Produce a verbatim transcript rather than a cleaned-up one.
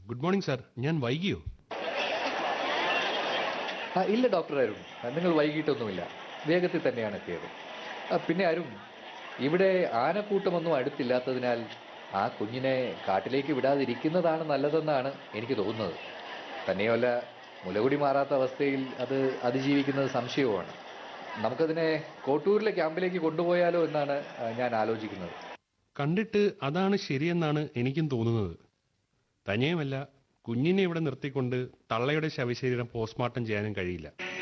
Good morning sir. ഞാൻ വൈകിയോ? ആ, ഇല്ല ഡോക്ടർ അരുൺ, നിങ്ങൾ വൈകിട്ടൊന്നുമില്ല, വേഗത്തിൽ തന്നെയാണ് എത്തിയത്. ആ, പിന്നെ അരുൺ, ഇവിടെ ആനക്കൂട്ടമൊന്നും അടുത്തില്ലാത്തതിനാൽ ആ കുഞ്ഞിനെ കാട്ടിലേക്ക് വിടാതിരിക്കുന്നതാണ് നല്ലതെന്നാണ് എനിക്ക് തോന്നുന്നത്. തന്നെയുമല്ല, മുലകുടി മാറാത്ത അവസ്ഥയിൽ അത് അതിജീവിക്കുന്നത് സംശയവുമാണ്. നമുക്കതിനെ കോട്ടൂരിലെ ക്യാമ്പിലേക്ക് കൊണ്ടുപോയാലോ എന്നാണ് ആ, ഞാൻ ആലോചിക്കുന്നത്. കണ്ടിട്ട് അതാണ് ശരിയെന്നാണ് എനിക്കും തോന്നുന്നത്. തന്നെയുമല്ല, കുഞ്ഞിനെ ഇവിടെ നിർത്തിക്കൊണ്ട് തള്ളയുടെ ശവശരീരം പോസ്റ്റ്മോർട്ടം ചെയ്യാനും കഴിയില്ല.